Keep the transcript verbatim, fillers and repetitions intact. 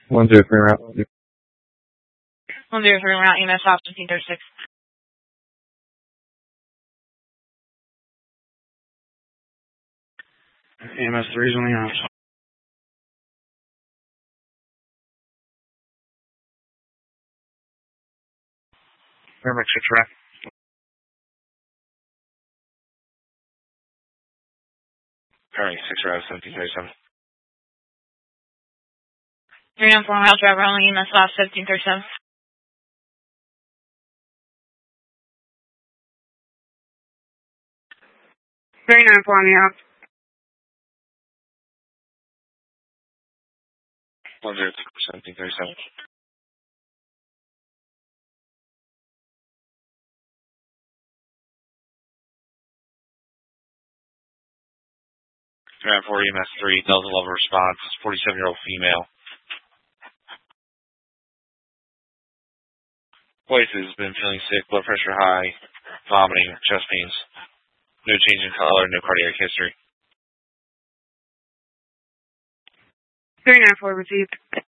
One zero three route. One zero three route E M S off fifteen thirty-six. E M S three is on the ops. Paramedic six route. Paramedic six route seventeen thirty-seven. three nine four route driver only E M S off seventeen thirty-seven. three nine four on the off. One zero two seventeen thirty-seven. three nine four E M S three, Delta level response, forty-seven-year-old female. Voice has been feeling sick, blood pressure high, vomiting, chest pains. No change in color, no cardiac history. three nine four received.